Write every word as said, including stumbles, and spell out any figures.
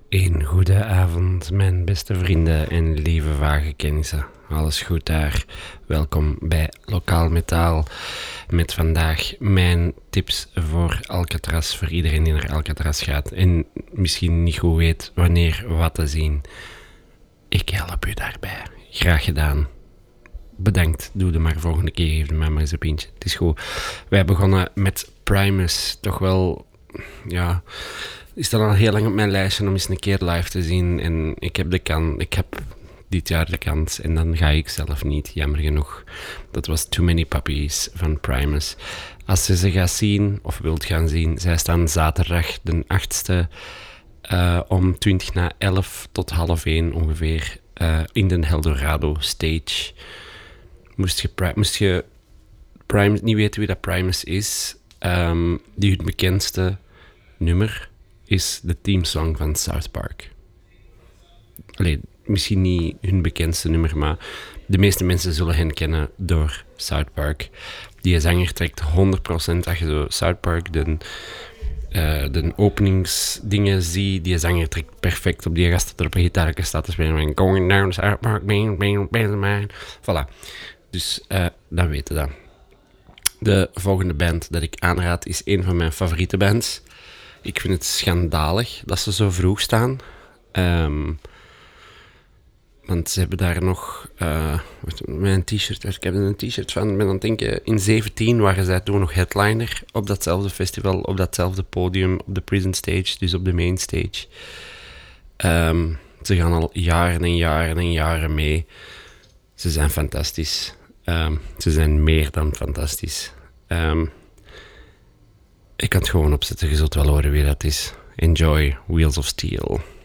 Een goede avond, mijn beste vrienden en lieve vage kennissen. Alles goed daar? Welkom bij Lokaal Metaal. Met vandaag mijn tips voor Alcatraz, voor iedereen die naar Alcatraz gaat en misschien niet goed weet wanneer wat te zien. Ik help u daarbij. Graag gedaan. Bedankt, doe het maar volgende keer, geef mij maar eens een pintje. Het is goed. Wij begonnen met Primus, toch wel, ja... is dat al heel lang op mijn lijstje om eens een keer live te zien. En ik heb de kans, ik heb dit jaar de kans. En dan ga ik zelf niet, jammer genoeg. Dat was Too Many Puppies van Primus. Als je ze gaat zien, of wilt gaan zien, zij staan zaterdag de achtste uh, om twintig na elf tot half één ongeveer uh, in de Eldorado Stage. Moest je, moest je Primus niet weten wie dat Primus is, um, die het bekendste nummer is de teamsong van South Park. Allee, misschien niet hun bekendste nummer, maar de meeste mensen zullen hen kennen door South Park. Die zanger trekt honderd procent als je zo South Park, de, uh, de openingsdingen ziet. Die zanger trekt perfect op die gast dat er op een gitaar staat te spelen. Going down South Park, bang, bang, bang, bang. Voilà. Dus uh, dan weten we dat. De volgende band dat ik aanraad is een van mijn favoriete bands. Ik vind het schandalig dat ze zo vroeg staan. Um, want ze hebben daar nog... Uh, mijn t-shirt... Ik heb er een t-shirt van. Ik ben aan het denken... In zeventien waren zij toen nog headliner op datzelfde festival, op datzelfde podium, op de Prison Stage, dus op de main stage. Um, ze gaan al jaren en jaren en jaren mee. Ze zijn fantastisch. Um, ze zijn meer dan fantastisch. Um, Ik kan het gewoon opzetten, je zult wel horen wie dat is. Enjoy Wheels of Steel.